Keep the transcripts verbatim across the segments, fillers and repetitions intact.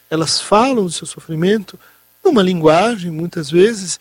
elas falam do seu sofrimento numa linguagem, muitas vezes,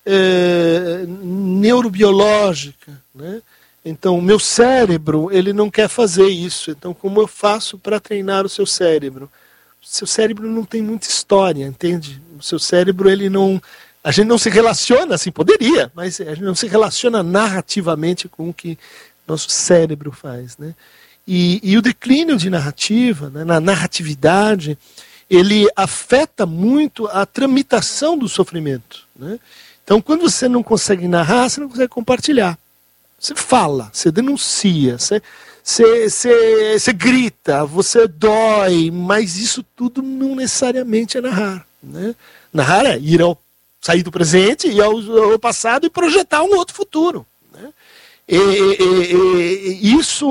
é, neurobiológica, né? Então, o meu cérebro, ele não quer fazer isso. Então, como eu faço para treinar o seu cérebro? O seu cérebro não tem muita história, entende? O seu cérebro, ele não... A gente não se relaciona, assim, poderia, mas a gente não se relaciona narrativamente com o que nosso cérebro faz, né? E, e o declínio de narrativa, né, na narratividade, ele afeta muito a tramitação do sofrimento, né? Então, quando você não consegue narrar, você não consegue compartilhar. Você fala, você denuncia, você, você, você, você grita, você dói, mas isso tudo não necessariamente é narrar, né? Narrar é ir ao, sair do presente, ir ao, ao passado e projetar um outro futuro, né? E, e, e, e isso,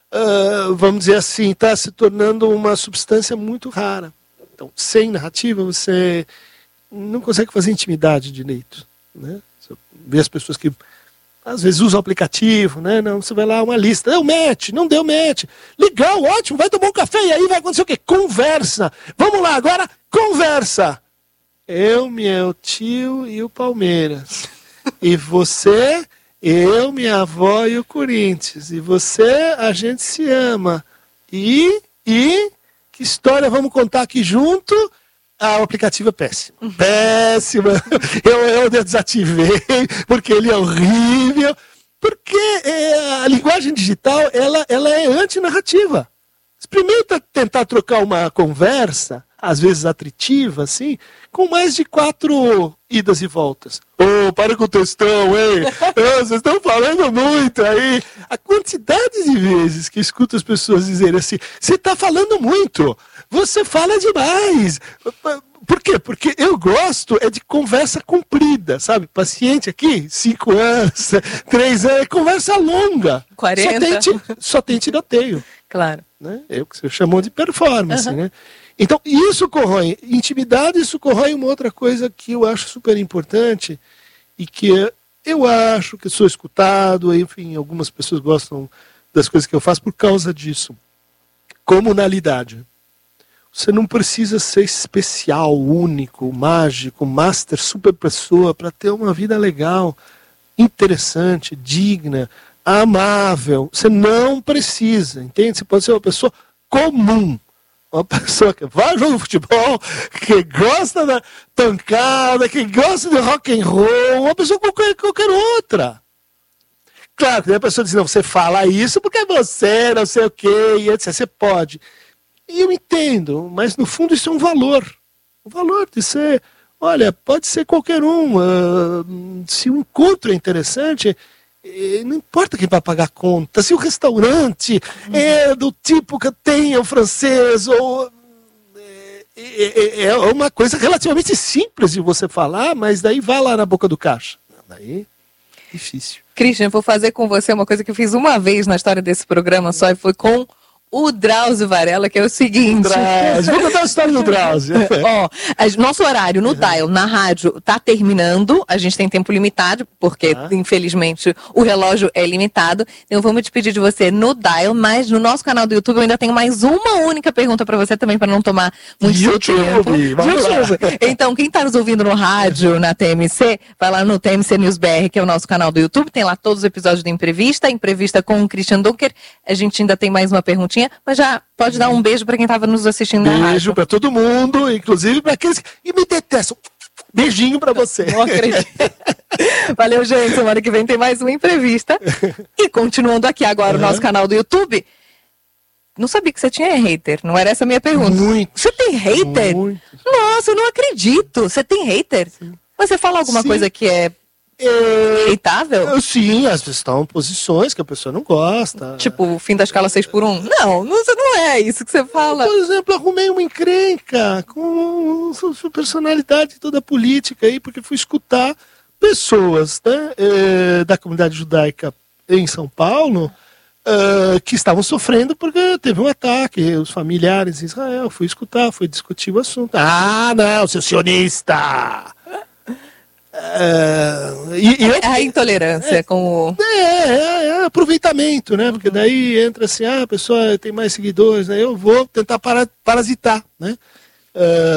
uh, vamos dizer assim, está se tornando uma substância muito rara. Então, sem narrativa, você não consegue fazer intimidade direito, né? Você vê as pessoas que às vezes usa o aplicativo, né? Não, você vai lá, uma lista, deu match, não deu match. Legal, ótimo, vai tomar um café e aí vai acontecer o quê? Conversa. Vamos lá, agora, conversa. Eu, meu tio e o Palmeiras. E você, eu, minha avó e o Corinthians. E você, a gente se ama. E, e, que história vamos contar aqui junto? Ah, o aplicativo é péssimo. Uhum. Péssimo. Eu, eu desativei, porque ele é horrível. Porque é, a linguagem digital, ela, ela é antinarrativa. Experimenta tentar trocar uma conversa, às vezes atritiva, assim, com mais de quatro idas e voltas. Ô, oh, para com o textão, hein? Oh, vocês estão falando muito aí. A quantidade de vezes que escuto as pessoas dizerem assim, você está falando muito, você fala demais. Por quê? Porque eu gosto é de conversa comprida, sabe? Paciente aqui, cinco anos, três anos, é conversa longa. quarenta. Só tem, só tem tiroteio. Claro. Né? É o que você chamou de performance, uhum. né? Então, isso corrói. Intimidade, isso corrói uma outra coisa que eu acho super importante e que eu acho que sou escutado, enfim, algumas pessoas gostam das coisas que eu faço por causa disso. Comunalidade. Você não precisa ser especial, único, mágico, master, super pessoa para ter uma vida legal, interessante, digna, amável. Você não precisa, entende? Você pode ser uma pessoa comum. Uma pessoa que vai jogar futebol, que gosta da pancada, que gosta de rock and roll, uma pessoa como qualquer, qualquer outra. Claro, que a pessoa diz, não, você fala isso porque é você, não sei o quê, e etcétera. Você pode. E eu entendo, mas no fundo isso é um valor. O valor de ser, olha, pode ser qualquer um. Uh, se o encontro é interessante, não importa quem vai pagar a conta. Se o restaurante uhum. é do tipo que tem o francês, ou é, é, é uma coisa relativamente simples de você falar, mas daí vai lá na boca do caixa. Daí, difícil. Christian, vou fazer com você uma coisa que eu fiz uma vez na história desse programa só, e foi com o Drauzio Varela, que é o seguinte... Drauzio. Vou contar a história do Drauzio. Ó, a, nosso horário no uhum. Dial, na rádio, tá terminando. A gente tem tempo limitado, porque, ah. infelizmente, o relógio é limitado. Então, vamos te pedir de você no Dial, mas no nosso canal do YouTube eu ainda tenho mais uma única pergunta para você também, para não tomar muito seu tempo. YouTube. Então, quem tá nos ouvindo no rádio, na T M C, vai lá no T M C News B R, que é o nosso canal do YouTube. Tem lá todos os episódios da Entrevista, Entrevista com o Christian Dunker. A gente ainda tem mais uma perguntinha, mas já pode dar um beijo para quem estava nos assistindo beijo na rádio. Beijo para todo mundo, inclusive para aqueles que me detestam. Beijinho para você. Não acredito. Valeu, gente. Semana que vem tem mais uma entrevista. E continuando aqui agora uhum. o nosso canal do YouTube. Não sabia que você tinha hater. Não era essa a minha pergunta. Muito. Você tem hater? Muito. Nossa, eu não acredito. Você tem hater? Sim. Você fala alguma Sim. coisa que é... É, aceitável? Sim, às vezes estão posições que a pessoa não gosta. Tipo, o fim da escala seis por um? Não, não, não é isso que você fala. Por exemplo, arrumei uma encrenca com sua personalidade toda política aí, porque fui escutar pessoas, né, é, da comunidade judaica em São Paulo é, que estavam sofrendo porque teve um ataque, os familiares em Israel. Fui escutar, fui discutir o assunto. Ah, não, seu sionista! É, e, e eu, a intolerância é, com o... É, é, é aproveitamento, né? Porque daí entra assim, ah, a pessoa tem mais seguidores, né? Eu vou tentar para, parasitar, né? Uh,